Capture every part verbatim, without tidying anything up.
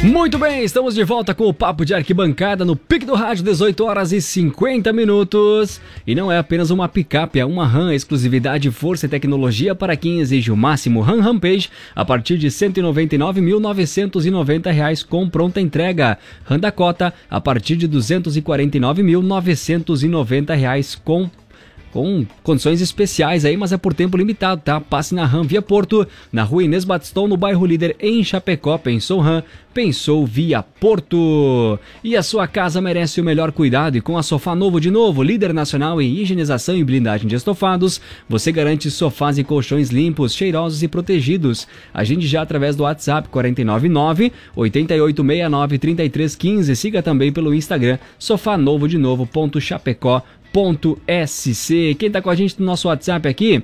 Muito bem, estamos de volta com o Papo de Arquibancada no Pique do Rádio, dezoito horas e cinquenta minutos. E não é apenas uma picape, é uma RAM, exclusividade, força e tecnologia para quem exige o máximo. RAM Rampage a partir de cento e noventa e nove mil novecentos e noventa reais com pronta entrega. RAM Dakota a partir de duzentos e quarenta e nove mil novecentos e noventa reais com com condições especiais aí, mas é por tempo limitado, tá? Passe na RAM Via Porto, na rua Inês Batistão, no bairro Líder, em Chapecó. Pensou RAM, pensou Via Porto. E a sua casa merece o melhor cuidado, e com a Sofá Novo de Novo, líder nacional em higienização e blindagem de estofados, você garante sofás e colchões limpos, cheirosos e protegidos. Agende já através do WhatsApp quatro nove nove, oito oito seis nove, três três um cinco. Siga também pelo Instagram, sofá novo de novo ponto chapecó ponto S C. Quem tá com a gente no nosso WhatsApp aqui,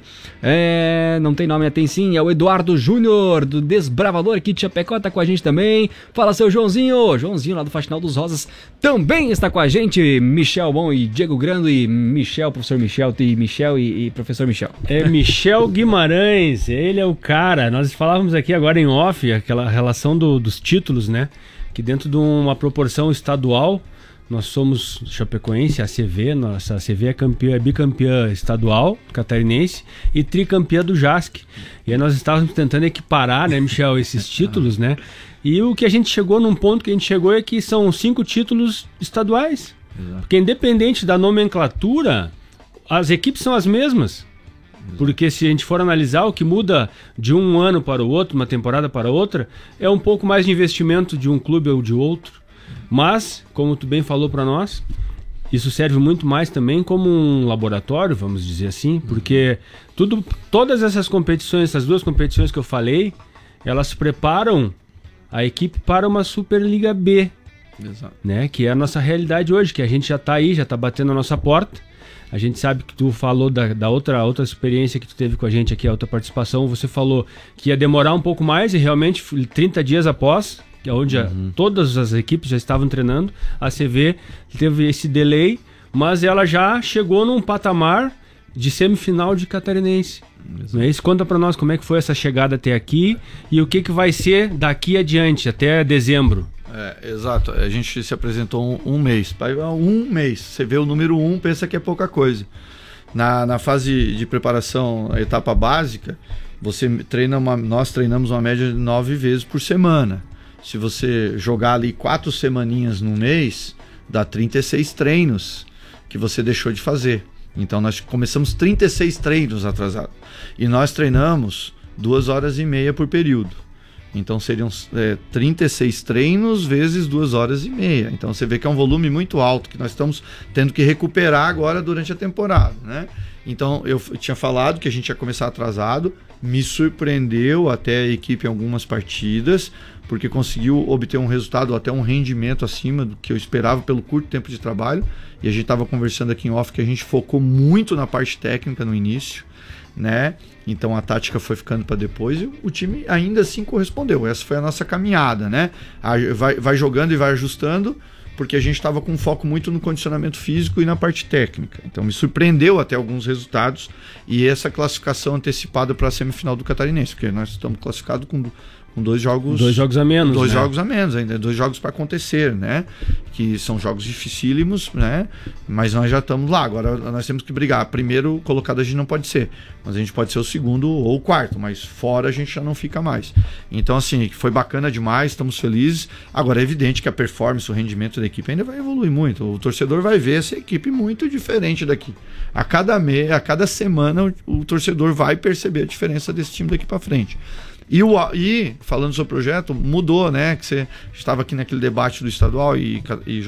é... não tem nome, tem sim, é o Eduardo Júnior, do Desbravador aqui de Chapecó, tá com a gente também. Fala, seu Joãozinho, Joãozinho lá do Faxinal dos Rosas também está com a gente. Michel Bom e Diego Grando e Michel, professor Michel e Michel e, e professor Michel. É Michel Guimarães, ele é o cara. Nós falávamos aqui agora em off, aquela relação do, dos títulos, né? Que dentro de uma proporção estadual, nós somos chapecoense, a C V, nossa A C V é, campeã, é bicampeã estadual, catarinense, e tricampeã do J A S C. E aí nós estávamos tentando equiparar, né, Michel, esses títulos, né? E o que a gente chegou, num ponto que a gente chegou é que são cinco títulos estaduais. Exato. Porque independente da nomenclatura, as equipes são as mesmas. Exato. Porque se a gente for analisar, o que muda de um ano para o outro, uma temporada para outra, é um pouco mais de investimento de um clube ou de outro. Mas, como tu bem falou para nós, isso serve muito mais também como um laboratório, vamos dizer assim, porque tudo, todas essas competições, essas duas competições que eu falei, elas preparam a equipe para uma Superliga B. Exato. Né? Que é a nossa realidade hoje, que a gente já está aí, já está batendo a nossa porta. A gente sabe que tu falou da, da outra, outra experiência que tu teve com a gente aqui, a outra participação, você falou que ia demorar um pouco mais e realmente trinta dias após, onde uhum. todas as equipes já estavam treinando, a C V teve esse delay, mas ela já chegou num patamar de semifinal de catarinense. Não é isso? Conta para nós como é que foi essa chegada até aqui e o que, que vai ser daqui adiante, até dezembro. É, exato, a gente se apresentou um, um mês, um mês, você vê o número um, pensa que é pouca coisa. Na, na fase de preparação, a etapa básica, você treina uma, nós treinamos uma média de nove vezes por semana. Se você jogar ali quatro semaninhas no mês, dá trinta e seis treinos que você deixou de fazer. Então nós começamos trinta e seis treinos atrasados. E nós treinamos duas horas e meia por período. Então seriam é, trinta e seis treinos vezes duas horas e meia. Então você vê que é um volume muito alto que nós estamos tendo que recuperar agora durante a temporada, né? Então eu tinha falado que a gente ia começar atrasado. Me surpreendeu até a equipe em algumas partidas, porque conseguiu obter um resultado, até um rendimento acima do que eu esperava pelo curto tempo de trabalho. E a gente estava conversando aqui em off que a gente focou muito na parte técnica no início, né? Então a tática foi ficando para depois e o time ainda assim correspondeu. Essa foi a nossa caminhada, né? Vai, vai jogando e vai ajustando, porque a gente estava com foco muito no condicionamento físico e na parte técnica. Então me surpreendeu até alguns resultados e essa classificação antecipada para a semifinal do Catarinense, porque nós estamos classificados com, com dois jogos... Dois jogos a menos, Dois né? jogos a menos ainda, dois jogos para acontecer, né? Que são jogos dificílimos, né? Mas nós já estamos lá, agora nós temos que brigar. Primeiro colocado a gente não pode ser, mas a gente pode ser o segundo ou o quarto, mas fora a gente já não fica mais. Então assim, foi bacana demais, estamos felizes. Agora é evidente que a performance, o rendimento da equipe ainda vai evoluir muito. O torcedor vai ver essa equipe muito diferente daqui. A cada mês, a cada semana o, o torcedor vai perceber a diferença desse time daqui para frente. E, o, e falando sobre o projeto, mudou, né? Que você estava aqui naquele debate do estadual e, e